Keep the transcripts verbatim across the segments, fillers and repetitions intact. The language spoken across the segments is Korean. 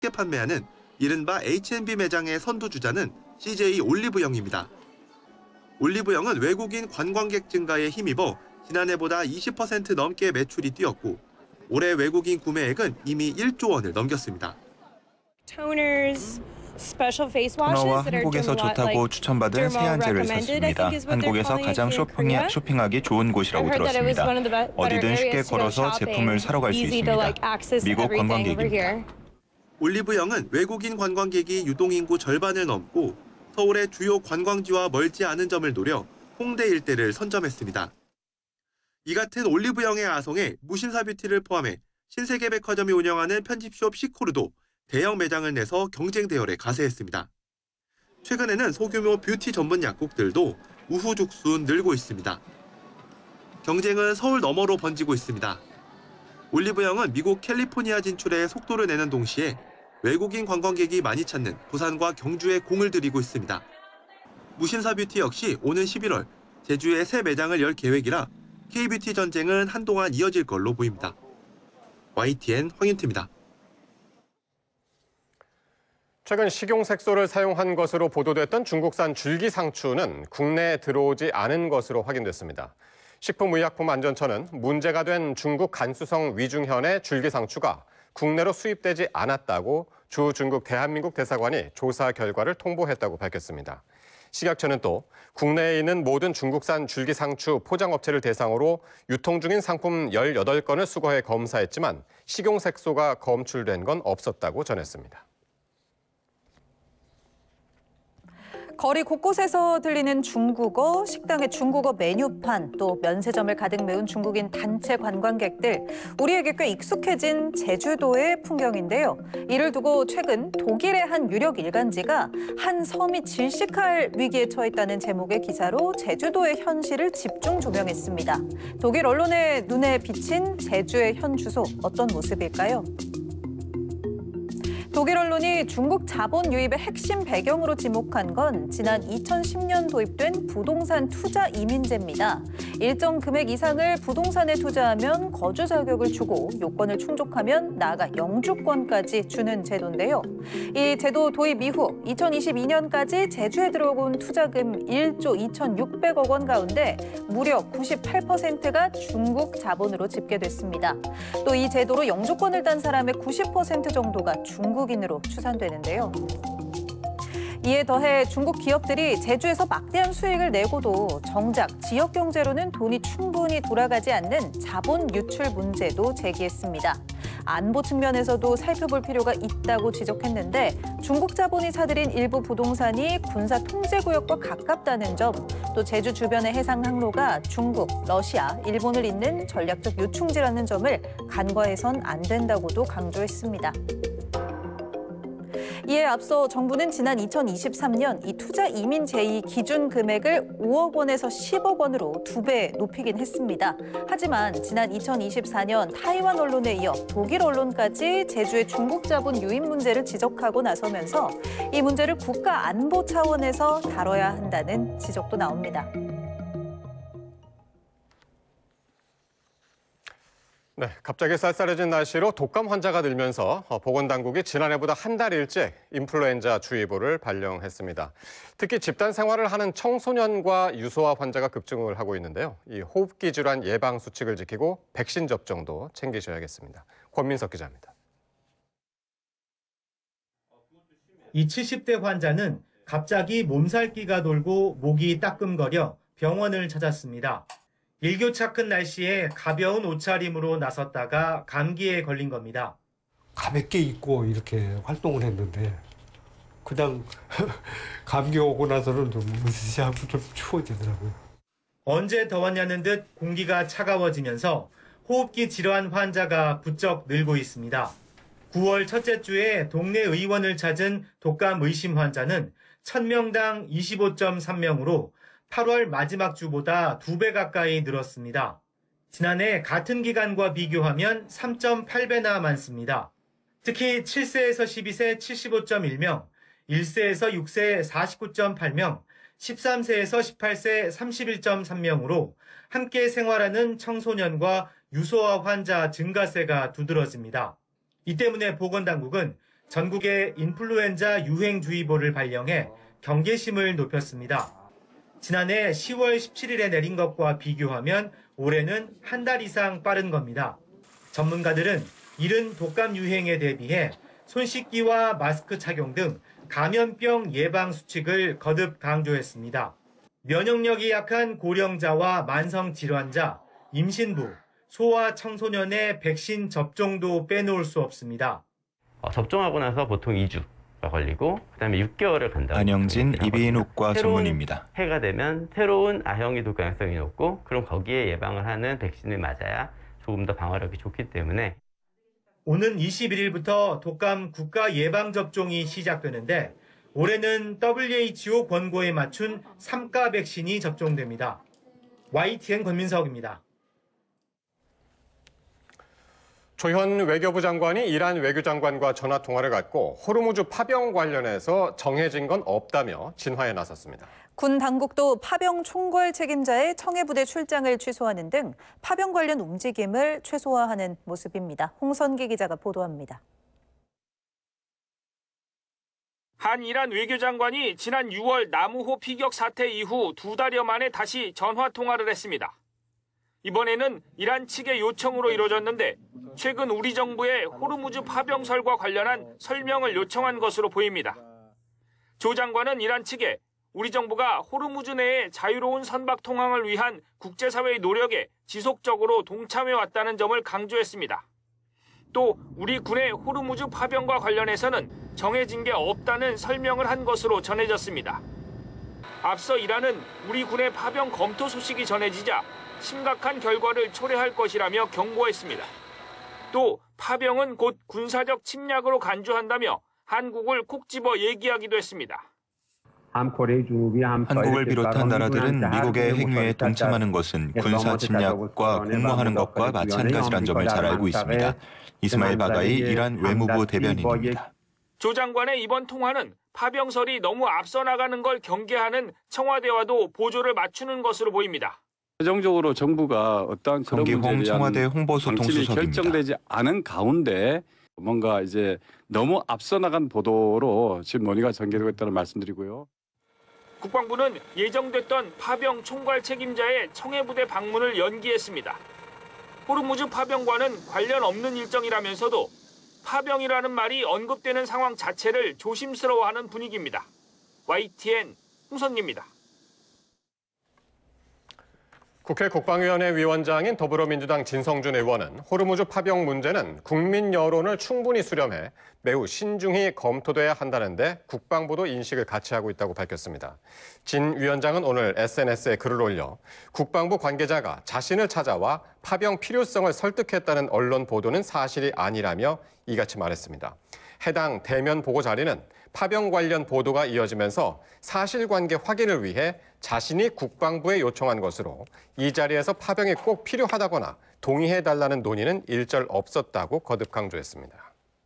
쉽게 판매하는 이른바 에이치 앤 비 매장의 선두주자는 씨제이 올리브영입니다. 올리브영은 외국인 관광객 증가에 힘입어 지난해보다 이십 퍼센트 넘게 매출이 뛰었고 올해 외국인 구매액은 이미 일조 원을 넘겼습니다. 토너와 한국에서 좋다고 추천받은 세안제를 샀습니다. 한국에서 가장 쇼핑하, 쇼핑하기 좋은 곳이라고 들었습니다. 어디든 쉽게 걸어서 제품을 사러 갈 수 있습니다. 미국 관광객입니다. 올리브영은 외국인 관광객이 유동인구 절반을 넘고 서울의 주요 관광지와 멀지 않은 점을 노려 홍대 일대를 선점했습니다. 이 같은 올리브영의 아성에 무신사뷰티를 포함해 신세계백화점이 운영하는 편집숍 시코르도 대형 매장을 내서 경쟁 대열에 가세했습니다. 최근에는 소규모 뷰티 전문 약국들도 우후죽순 늘고 있습니다. 경쟁은 서울 너머로 번지고 있습니다. 올리브영은 미국 캘리포니아 진출에 속도를 내는 동시에 외국인 관광객이 많이 찾는 부산과 경주에 공을 들이고 있습니다. 무신사뷰티 역시 오는 십일월 제주에 새 매장을 열 계획이라 K뷰티 전쟁은 한동안 이어질 걸로 보입니다. 와이티엔 황윤트입니다. 최근 식용색소를 사용한 것으로 보도됐던 중국산 줄기상추는 국내에 들어오지 않은 것으로 확인됐습니다. 식품의약품안전처는 문제가 된 중국 간수성 위중현의 줄기상추가 국내로 수입되지 않았다고 주 중국 대한민국 대사관이 조사 결과를 통보했다고 밝혔습니다. 식약처는 또 국내에 있는 모든 중국산 줄기상추 포장업체를 대상으로 유통 중인 상품 열여덟 건을 수거해 검사했지만 식용색소가 검출된 건 없었다고 전했습니다. 거리 곳곳에서 들리는 중국어, 식당의 중국어 메뉴판, 또 면세점을 가득 메운 중국인 단체 관광객들. 우리에게 꽤 익숙해진 제주도의 풍경인데요. 이를 두고 최근 독일의 한 유력 일간지가 한 섬이 질식할 위기에 처했다는 제목의 기사로 제주도의 현실을 집중 조명했습니다. 독일 언론의 눈에 비친 제주의 현 주소, 어떤 모습일까요? 독일 언론이 중국 자본 유입의 핵심 배경으로 지목한 건 지난 이천십 년 도입된 부동산 투자 이민제입니다. 일정 금액 이상을 부동산에 투자하면 거주 자격을 주고 요건을 충족하면 나아가 영주권까지 주는 제도인데요. 이 제도 도입 이후 이천이십이 년까지 제주에 들어온 투자금 일조 이천육백억 원 가운데 무려 구십팔 퍼센트가 중국 자본으로 집계됐습니다. 또 이 제도로 영주권을 딴 사람의 구십 퍼센트 정도가 중국 인으로 추산되는데요. 이에 더해 중국 기업들이 제주에서 막대한 수익을 내고도 정작 지역 경제로는 돈이 충분히 돌아가지 않는 자본 유출 문제도 제기했습니다. 안보 측면에서도 살펴볼 필요가 있다고 지적했는데 중국 자본이 사들인 일부 부동산이 군사 통제구역과 가깝다는 점, 또 제주 주변의 해상 항로가 중국, 러시아, 일본을 잇는 전략적 요충지라는 점을 간과해선 안 된다고도 강조했습니다. 이에 앞서 정부는 지난 이천이십삼 년 이 투자 이민 제의 기준 금액을 오억 원에서 십억 원으로 두 배 높이긴 했습니다. 하지만 지난 이천이십사 년 타이완 언론에 이어 독일 언론까지 제주의 중국 자본 유입 문제를 지적하고 나서면서 이 문제를 국가 안보 차원에서 다뤄야 한다는 지적도 나옵니다. 네, 갑자기 쌀쌀해진 날씨로 독감 환자가 늘면서 보건당국이 지난해보다 한 달 일찍 인플루엔자 주의보를 발령했습니다. 특히 집단 생활을 하는 청소년과 유소아 환자가 급증을 하고 있는데요. 이 호흡기 질환 예방 수칙을 지키고 백신 접종도 챙기셔야겠습니다. 권민석 기자입니다. 이 칠십 대 환자는 갑자기 몸살기가 돌고 목이 따끔거려 병원을 찾았습니다. 일교차 큰 날씨에 가벼운 옷차림으로 나섰다가 감기에 걸린 겁니다. 가볍게 입고 이렇게 활동을 했는데 그냥 감기 오고 나서는 좀 으스스하고 좀 추워지더라고요. 언제 더웠냐는 듯 공기가 차가워지면서 호흡기 질환 환자가 부쩍 늘고 있습니다. 구월 첫째 주에 동네 의원을 찾은 독감 의심 환자는 천 명당 이십오 점 삼 명으로 팔월 마지막 주보다 두 배 가까이 늘었습니다. 지난해 같은 기간과 비교하면 삼 점 팔 배나 많습니다. 특히 칠 세에서 십이 세 칠십오 점 일 명, 일 세에서 육 세 사십구 점 팔 명, 십삼 세에서 십팔 세 삼십일 점 삼 명으로 함께 생활하는 청소년과 유소아 환자 증가세가 두드러집니다. 이 때문에 보건당국은 전국에 인플루엔자 유행주의보를 발령해 경계심을 높였습니다. 지난해 시월 십칠일에 내린 것과 비교하면 올해는 한 달 이상 빠른 겁니다. 전문가들은 이른 독감 유행에 대비해 손 씻기와 마스크 착용 등 감염병 예방 수칙을 거듭 강조했습니다. 면역력이 약한 고령자와 만성 질환자, 임신부, 소아 청소년의 백신 접종도 빼놓을 수 없습니다. 어, 접종하고 나서 보통 이 주가 걸리고 그다음에 육 개월을 간다고. 안영진 이비인후과 전문의입니다. 해가 되면 새로운 아형이 돌 가능성이 높고 그럼 거기에 예방을 하는 백신을 맞아야 조금 더 방어력이 좋기 때문에. 오는 이십일일부터 독감 국가 예방접종이 시작되는데 올해는 더블유에이치오 권고에 맞춘 삼 가 백신이 접종됩니다. 와이티엔 권민석입니다. 조현 외교부 장관이 이란 외교장관과 전화통화를 갖고 호르무즈 파병 관련해서 정해진 건 없다며 진화에 나섰습니다. 군 당국도 파병 총괄 책임자의 청해부대 출장을 취소하는 등 파병 관련 움직임을 최소화하는 모습입니다. 홍선기 기자가 보도합니다. 한 이란 외교장관이 지난 유월 나무호 피격 사태 이후 두 달여 만에 다시 전화통화를 했습니다. 이번에는 이란 측의 요청으로 이뤄졌는데 최근 우리 정부의 호르무즈 파병설과 관련한 설명을 요청한 것으로 보입니다. 조 장관은 이란 측에 우리 정부가 호르무즈 내의 자유로운 선박 통항을 위한 국제사회의 노력에 지속적으로 동참해왔다는 점을 강조했습니다. 또 우리 군의 호르무즈 파병과 관련해서는 정해진 게 없다는 설명을 한 것으로 전해졌습니다. 앞서 이란은 우리 군의 파병 검토 소식이 전해지자 심각한 결과를 초래할 것이라며 경고했습니다. 또 파병은 곧 군사적 침략으로 간주한다며 한국을 콕 집어 얘기하기도 했습니다. 한국을 비롯한 나라들은 미국의 행위에 동참하는 것은 군사 침략과 공모하는 것과 마찬가지란 점을 잘 알고 있습니다. 이스마일 바가이 이란 외무부 대변인입니다. 조 장관의 이번 통화는 파병설이 너무 앞서 나가는 걸 경계하는 청와대와도 보조를 맞추는 것으로 보입니다. 최종적으로 정부가 어떠한 그런 문제에 청와대 홍보소통 결정되지 않은 가운데 뭔가 이제 너무 앞서 나간 보도로 지금 논의가 전개되고 있다는 말씀드리고요. 국방부는 예정됐던 파병 총괄 책임자의 청해부대 방문을 연기했습니다. 호르무즈 파병과는 관련 없는 일정이라면서도 파병이라는 말이 언급되는 상황 자체를 조심스러워하는 분위기입니다. 와이티엔 홍선기입니다. 국회 국방위원회 위원장인 더불어민주당 진성준 의원은 호르무즈 파병 문제는 국민 여론을 충분히 수렴해 매우 신중히 검토돼야 한다는데 국방부도 인식을 같이 하고 있다고 밝혔습니다. 진 위원장은 오늘 에스엔에스에 글을 올려 국방부 관계자가 자신을 찾아와 파병 필요성을 설득했다는 언론 보도는 사실이 아니라며 이같이 말했습니다. 해당 대면 보고 자리는 파병 관련 보도가 이어지면서 사실관계 확인을 위해 자신이 국방부에 요청한 것으로 이 자리에서 파병이 꼭 필요하다거나 동의해달라는 논의는 일절 없었다고 거듭 강조했습니다.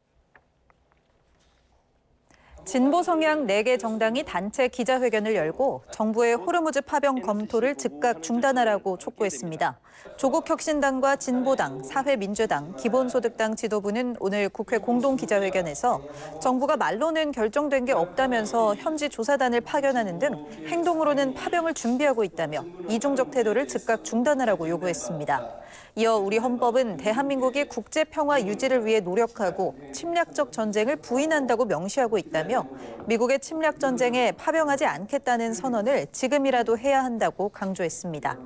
진보 성향 네 개 정당이 단체 기자회견을 열고 정부의 호르무즈 파병 검토를 즉각 중단하라고 촉구했습니다. 조국혁신당과 진보당, 사회민주당, 기본소득당 지도부는 오늘 국회 공동기자회견에서 정부가 말로는 결정된 게 없다면서 현지 조사단을 파견하는 등 행동으로는 파병을 준비하고 있다며 이중적 태도를 즉각 중단하라고 요구했습니다. 이어 우리 헌법은 대한민국이 국제평화 유지를 위해 노력하고 침략적 전쟁을 부인한다고 명시하고 있다며 미국의 침략 전쟁에 파병하지 않겠다는 선언을 지금이라도 해야 한다고 강조했습니다.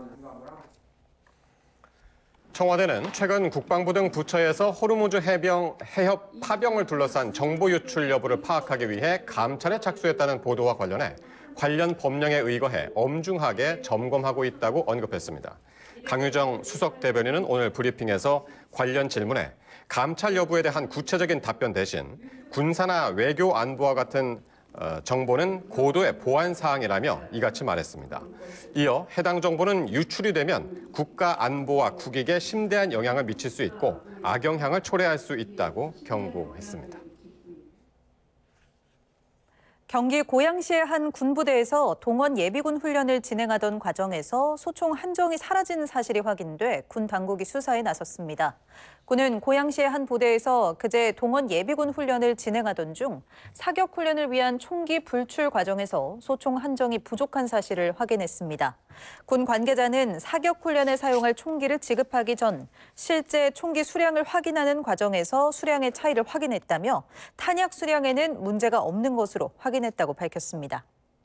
청와대는 최근 국방부 등 부처에서 호르무즈 해병, 해협 파병을 둘러싼 정보 유출 여부를 파악하기 위해 감찰에 착수했다는 보도와 관련해 관련 법령에 의거해 엄중하게 점검하고 있다고 언급했습니다. 강유정 수석 대변인은 오늘 브리핑에서 관련 질문에 감찰 여부에 대한 구체적인 답변 대신 군사나 외교 안보와 같은 정보는 고도의 보안 사항이라며 이같이 말했습니다. 이어 해당 정보는 유출이 되면 국가 안보와 국익에 심대한 영향을 미칠 수 있고 악영향을 초래할 수 있다고 경고했습니다. 경기 고양시의 한 군부대에서 동원 예비군 훈련을 진행하던 과정에서 소총 한 정이 사라진 사실이 확인돼 군 당국이 수사에 나섰습니다. 군은 고양시의 한 부대에서 그제 동원 예비군 훈련을 진행하던 중 사격 훈련을 위한 총기 불출 과정에서 소총 한 정이 부족한 사실을 확인했습니다. 군 관계자는 사격 훈련에 사용할 총기를 지급하기 전 실제 총기 수량을 확인하는 과정에서 수량의 차이를 확인했다며 탄약 수량에는 문제가 없는 것으로 확인했다고 밝혔습니다.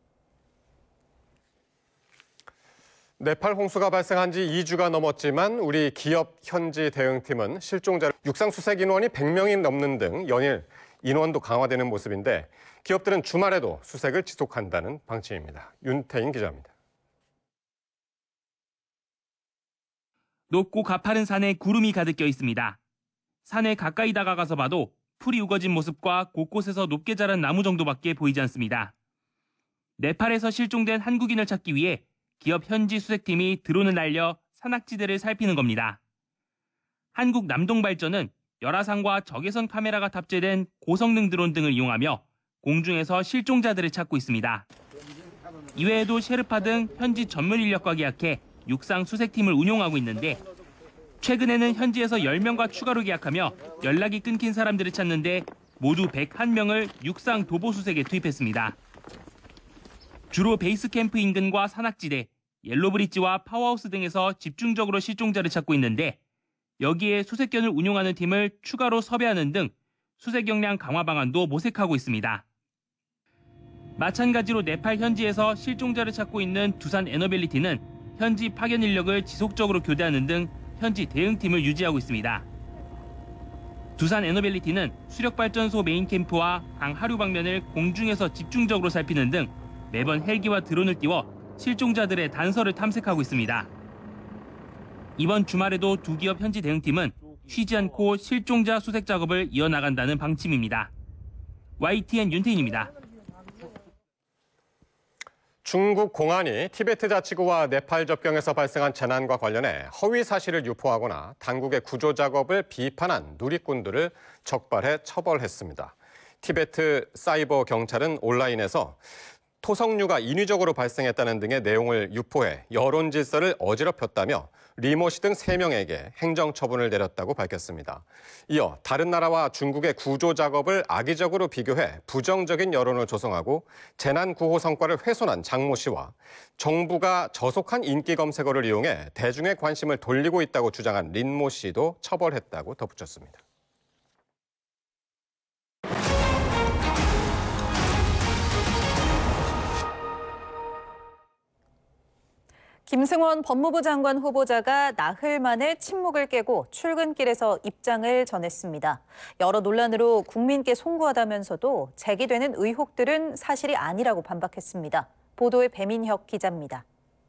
네팔 홍수가 발생한 지 이 주가 넘었지만 우리 기업 현지 대응팀은 실종자 육상 수색 인원이 백 명이 넘는 등 연일 인원도 강화되는 모습인데 기업들은 주말에도 수색을 지속한다는 방침입니다. 윤태인 기자입니다. 높고 가파른 산에 구름이 가득 껴 있습니다. 산에 가까이 다가가서 봐도 풀이 우거진 모습과 곳곳에서 높게 자란 나무 정도밖에 보이지 않습니다. 네팔에서 실종된 한국인을 찾기 위해 기업 현지 수색팀이 드론을 날려 산악지대를 살피는 겁니다. 한국 남동발전은 열화상과 적외선 카메라가 탑재된 고성능 드론 등을 이용하며 공중에서 실종자들을 찾고 있습니다. 이외에도 셰르파 등 현지 전문 인력과 계약해 육상 수색팀을 운용하고 있는데 최근에는 현지에서 열 명과 추가로 계약하며 연락이 끊긴 사람들을 찾는데 모두 백일 명을 육상 도보 수색에 투입했습니다. 주로 베이스 캠프 인근과 산악지대, 옐로브릿지와 파워하우스 등에서 집중적으로 실종자를 찾고 있는데 여기에 수색견을 운용하는 팀을 추가로 섭외하는 등 수색 역량 강화 방안도 모색하고 있습니다. 마찬가지로 네팔 현지에서 실종자를 찾고 있는 두산 에너빌리티는 현지 파견 인력을 지속적으로 교대하는 등 현지 대응팀을 유지하고 있습니다. 두산 에너빌리티는 수력발전소 메인 캠프와 강 하류 방면을 공중에서 집중적으로 살피는 등 매번 헬기와 드론을 띄워 실종자들의 단서를 탐색하고 있습니다. 이번 주말에도 두 기업 현지 대응팀은 쉬지 않고 실종자 수색 작업을 이어나간다는 방침입니다. 와이티엔 윤태인입니다. 중국 공안이 티베트 자치구와 네팔 접경에서 발생한 재난과 관련해 허위 사실을 유포하거나 당국의 구조 작업을 비판한 누리꾼들을 적발해 처벌했습니다. 티베트 사이버 경찰은 온라인에서 토성류가 인위적으로 발생했다는 등의 내용을 유포해 여론 질서를 어지럽혔다며 리모 씨 등 세 명에게 행정처분을 내렸다고 밝혔습니다. 이어 다른 나라와 중국의 구조 작업을 악의적으로 비교해 부정적인 여론을 조성하고 재난 구호 성과를 훼손한 장모 씨와 정부가 저속한 인기 검색어를 이용해 대중의 관심을 돌리고 있다고 주장한 린모 씨도 처벌했다고 덧붙였습니다. 김승원 법무부 장관 후보자가 나흘 만에 침묵을 깨고 출근길에서 입장을 전했습니다. 여러 논란으로 국민께 송구하다면서도 제기되는 의혹들은 사실이 아니라고 반박했습니다. 보도에 배민혁 기자입니다.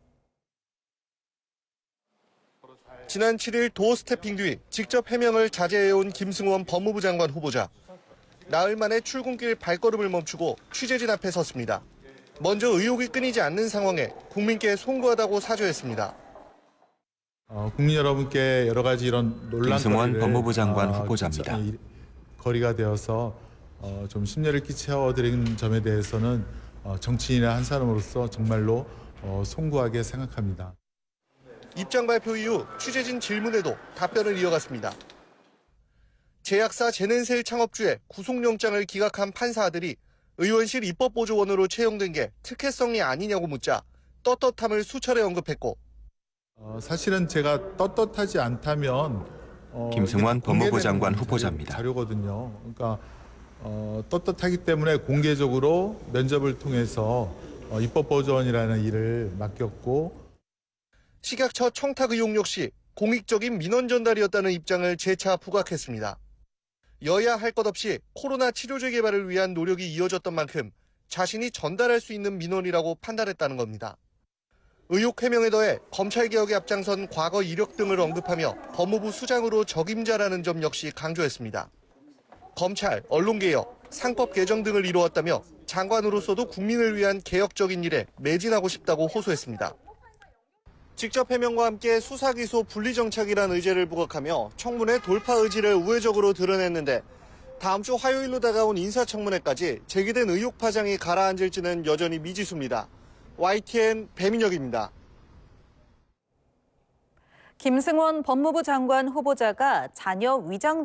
지난 칠 일 도어 스태핑 뒤 직접 해명을 자제해온 김승원 법무부 장관 후보자. 나흘 만에 출근길 발걸음을 멈추고 취재진 앞에 섰습니다. 먼저 의혹이 끊이지 않는 상황에 국민께 송구하다고 사죄했습니다. 어, 국민 여러분께 여러 가지 이런 논란거리를 김승원 법무부 장관 어, 후보자입니다. 거리가 되어서 어, 좀 심려를 끼쳐드린 점에 대해서는 어, 정치인의 한 사람으로서 정말로 어, 송구하게 생각합니다. 입장 발표 이후 취재진 질문에도 답변을 이어갔습니다. 제약사 제넨셀 창업주의 구속영장을 기각한 판사들이 의원실 입법보조원으로 채용된 게 특혜성이 아니냐고 묻자 떳떳함을 수차례 언급했고 어, 사실은 제가 떳떳하지 않다면 어, 김승원 법무부 장관 후보자입니다. 자료거든요. 그러니까 어, 떳떳하기 때문에 공개적으로 면접을 통해서 어, 입법보조원이라는 일을 맡겼고 식약처 청탁 의혹 역시 공익적인 민원 전달이었다는 입장을 재차 부각했습니다. 여야 할 것 없이 코로나 치료제 개발을 위한 노력이 이어졌던 만큼 자신이 전달할 수 있는 민원이라고 판단했다는 겁니다. 의혹 해명에 더해 검찰개혁에 앞장선 과거 이력 등을 언급하며 법무부 수장으로 적임자라는 점 역시 강조했습니다. 검찰, 언론개혁, 상법 개정 등을 이루었다며 장관으로서도 국민을 위한 개혁적인 일에 매진하고 싶다고 호소했습니다. 직접 해명과 함께 수사기소 분리정착이란 의제를 부각하며 청문회 돌파 의지를 우회적으로 드러냈는데 다음 주 화요일로 다가온 인사청문회까지 제기된 의혹 파장이 가라앉을지는 여전히 미지수입니다. 와이티엔 배민혁입니다. 김승원 법무부 장관 후보자가 자녀 위장